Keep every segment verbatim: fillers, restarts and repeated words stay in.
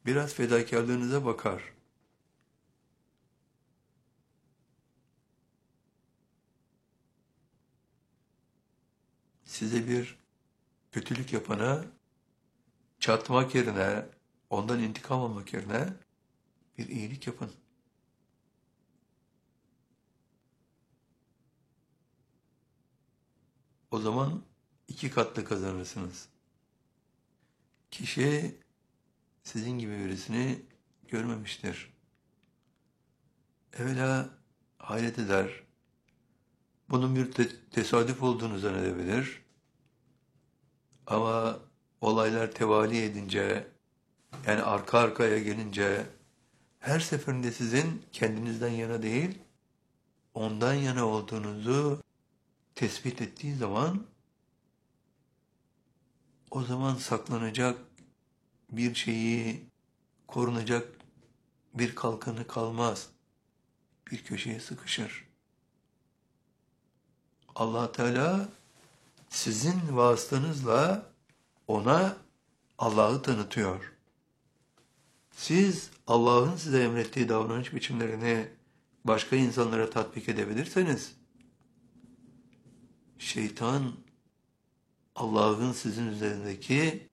biraz fedakarlığınıza bakar. Size bir kötülük yapana çatmak yerine, ondan intikam almak yerine bir iyilik yapın. O zaman iki katlı kazanırsınız. Kişi sizin gibi birisini görmemiştir. Evvela hayret eder. Bunun bir te- tesadüf olduğunu zannedebilir. Ama olaylar tevali edince, yani arka arkaya gelince, her seferinde sizin kendinizden yana değil, ondan yana olduğunuzu tespit ettiği zaman, o zaman saklanacak bir şeyi, korunacak bir kalkanı kalmaz. Bir köşeye sıkışır. Allah Teala sizin vasıtanızla ona Allah'ı tanıtıyor. Siz Allah'ın size emrettiği davranış biçimlerini başka insanlara tatbik edebilirseniz, şeytan Allah'ın sizin üzerindeki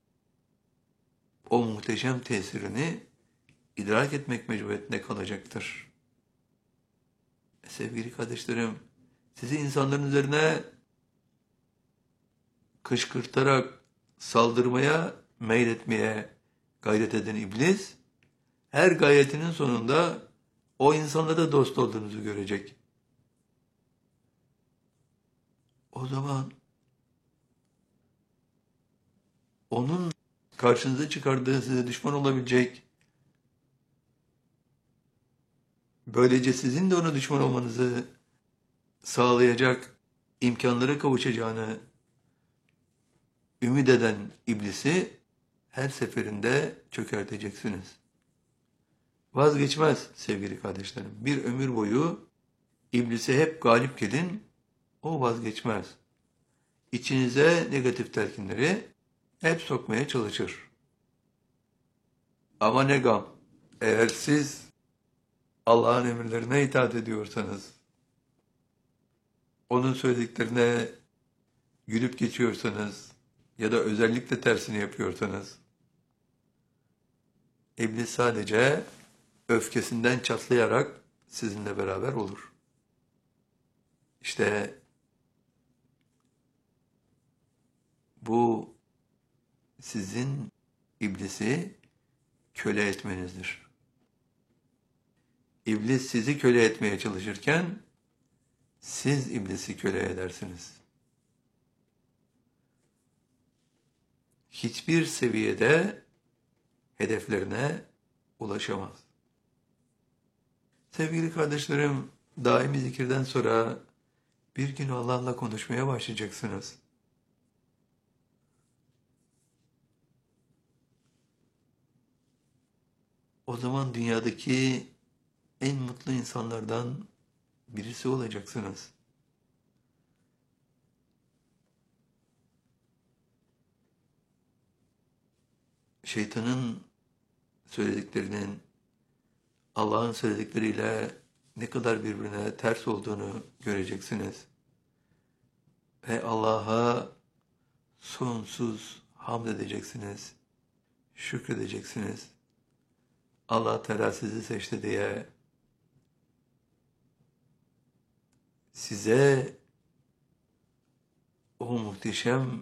o muhteşem tesirini idrak etmek mecburiyetinde kalacaktır. Sevgili kardeşlerim, sizi insanların üzerine kışkırtarak saldırmaya, meyletmeye gayret eden iblis, her gayretinin sonunda o insanlara dost olduğunuzu görecek. O zaman onun karşınıza çıkardığı size düşman olabilecek, böylece sizin de ona düşman olmanızı sağlayacak imkanlara kavuşacağını ümit eden iblisi her seferinde çökerteceksiniz. Vazgeçmez sevgili kardeşlerim. Bir ömür boyu iblise hep galip gelin, o vazgeçmez. İçinize negatif telkinleri hep sokmaya çalışır. Ama ne gam, eğer siz Allah'ın emirlerine itaat ediyorsanız, onun söylediklerine gülüp geçiyorsanız ya da özellikle tersini yapıyorsanız, iblis sadece öfkesinden çatlayarak sizinle beraber olur. İşte bu sizin iblisi köle etmenizdir. İblis sizi köle etmeye çalışırken siz iblisi köle edersiniz. Hiçbir seviyede hedeflerine ulaşamaz. Sevgili kardeşlerim, daimi zikirden sonra bir gün Allah'la konuşmaya başlayacaksınız. O zaman dünyadaki en mutlu insanlardan birisi olacaksınız. Şeytanın söylediklerinin Allah'ın söyledikleriyle ne kadar birbirine ters olduğunu göreceksiniz. Ve Allah'a sonsuz hamd edeceksiniz, şükredeceksiniz. Allah Teala sizi seçti diye size o muhteşem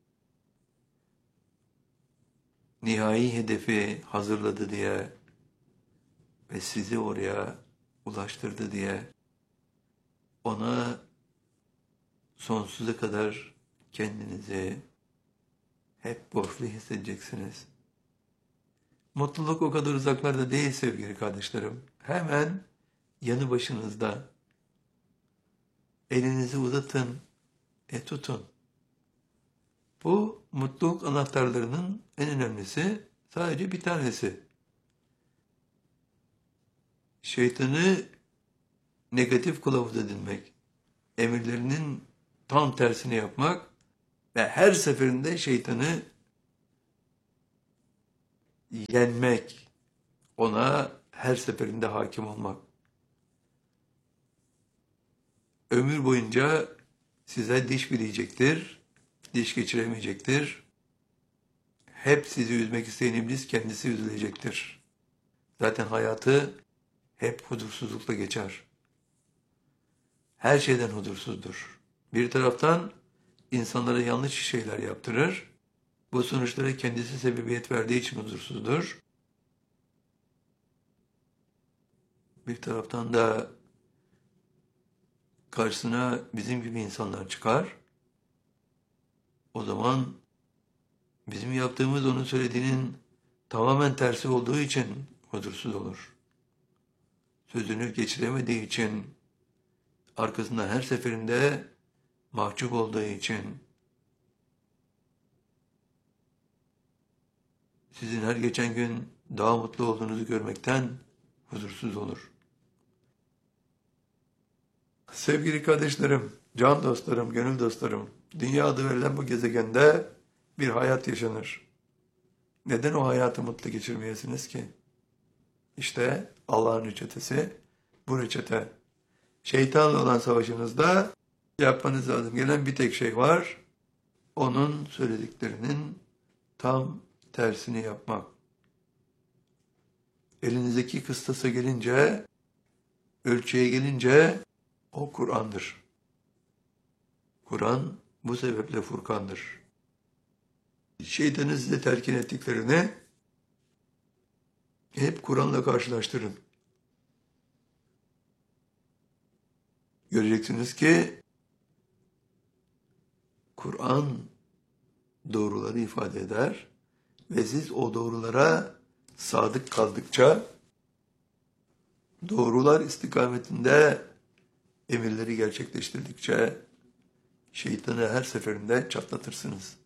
nihai hedefi hazırladı diye ve sizi oraya ulaştırdı diye ona sonsuza kadar kendinizi hep borçlu hissedeceksiniz. Mutluluk o kadar uzaklarda değil sevgili kardeşlerim. Hemen yanı başınızda. Elinizi uzatın, e tutun. Bu mutluluk anahtarlarının en önemlisi sadece bir tanesi. Şeytanı negatif kılavuz edinmek, emirlerinin tam tersini yapmak ve her seferinde şeytanı yenmek, ona her seferinde hakim olmak. Ömür boyunca size diş bileyecektir, diş geçiremeyecektir. Hep sizi üzmek isteyen iblis kendisi üzülecektir. Zaten hayatı hep huzursuzlukla geçer. Her şeyden huzursuzdur. Bir taraftan insanlara yanlış şeyler yaptırır. Bu sonuçlara kendisi sebebiyet verdiği için huzursuzdur. Bir taraftan da karşısına bizim gibi insanlar çıkar. O zaman bizim yaptığımız onun söylediğinin tamamen tersi olduğu için huzursuz olur. Sözünü geçiremediği için, arkasında her seferinde mahcup olduğu için, sizin her geçen gün daha mutlu olduğunuzu görmekten huzursuz olur. Sevgili kardeşlerim, can dostlarım, gönül dostlarım, dünya adı verilen bu gezegende bir hayat yaşanır. Neden o hayatı mutlu geçirmeyesiniz ki? İşte Allah'ın reçetesi, bu reçete. Şeytanla olan savaşınızda yapmanız lazım gelen bir tek şey var. Onun söylediklerinin tam tersini yapmak. Elinizdeki kıstasa gelince, ölçüye gelince o Kur'an'dır. Kur'an bu sebeple Furkan'dır. Şeytanın size telkin ettiklerini hep Kur'an'la karşılaştırın. Göreceksiniz ki Kur'an doğruları ifade eder ve siz o doğrulara sadık kaldıkça, doğrular istikametinde emirleri gerçekleştirdikçe şeytanı her seferinde çatlatırsınız.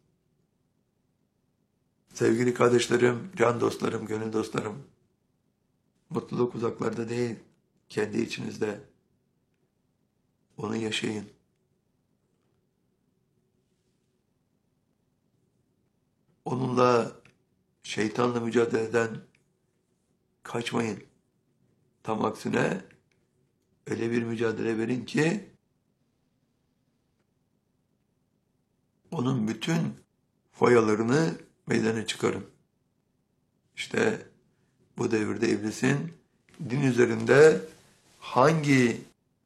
Sevgili kardeşlerim, can dostlarım, gönül dostlarım, mutluluk uzaklarda değil, kendi içinizde. Onu yaşayın. Onunla, şeytanla mücadeleden kaçmayın. Tam aksine öyle bir mücadele verin ki onun bütün foyalarını meydana çıkarın. İşte bu devirde iblisin din üzerinde hangi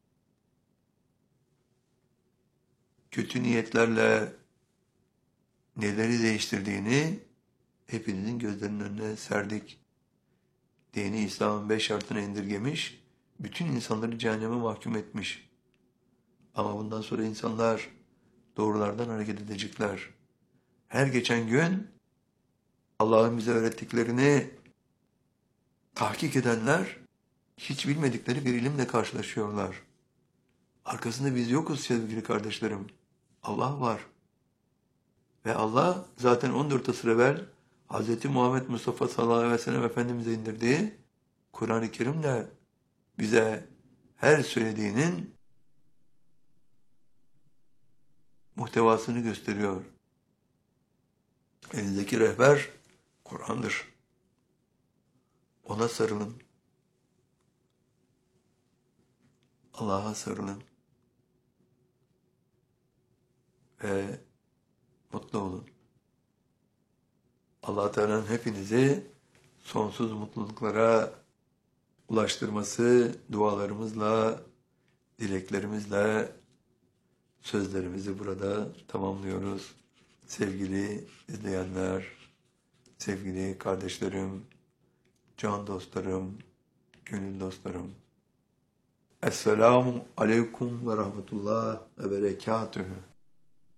kötü niyetlerle neleri değiştirdiğini hepinizin gözlerinin önüne serdik. Dini İslam'ın beş şartına indirgemiş, bütün insanları cehenneme mahkum etmiş. Ama bundan sonra insanlar doğrulardan hareket edecekler. Her geçen gün Allah'ın bize öğrettiklerini tahkik edenler hiç bilmedikleri bir ilimle karşılaşıyorlar. Arkasında biz yokuz sevgili kardeşlerim. Allah var. Ve Allah zaten on dört asır evvel Hz. Muhammed Mustafa sallallahu aleyhi ve sellem Efendimiz'e indirdiği Kur'an-ı Kerim'le bize her söylediğinin muhtevasını gösteriyor. Elinizdeki rehber Kur'an'dır. Ona sarılın. Allah'a sarılın. Ve mutlu olun. Allah Teala'nın hepinizi sonsuz mutluluklara ulaştırması dualarımızla, dileklerimizle sözlerimizi burada tamamlıyoruz. Sevgili izleyenler, sevgili kardeşlerim, can dostlarım, gönül dostlarım. Esselamu aleyküm ve rahmetullah ve berekatühü.